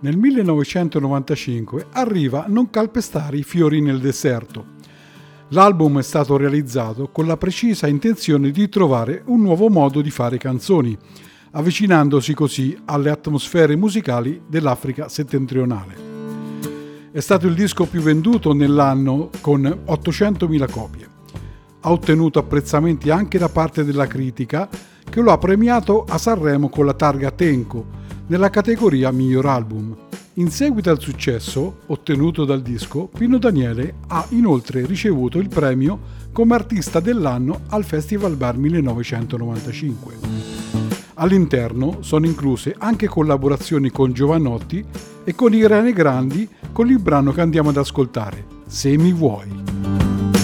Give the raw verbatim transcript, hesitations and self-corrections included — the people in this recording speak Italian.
nel millenovecentonovantacinque arriva Non calpestare i fiori nel deserto. L'album è stato realizzato con la precisa intenzione di trovare un nuovo modo di fare canzoni, avvicinandosi così alle atmosfere musicali dell'Africa settentrionale. È stato il disco più venduto nell'anno con ottocentomila copie. Ha ottenuto apprezzamenti anche da parte della critica, che lo ha premiato a Sanremo con la targa Tenco nella categoria Miglior Album. In seguito al successo ottenuto dal disco, Pino Daniele ha inoltre ricevuto il premio come artista dell'anno al Festival Bar millenovecentonovantacinque. All'interno sono incluse anche collaborazioni con Jovanotti e con Irene Grandi con il brano che andiamo ad ascoltare, Se mi vuoi.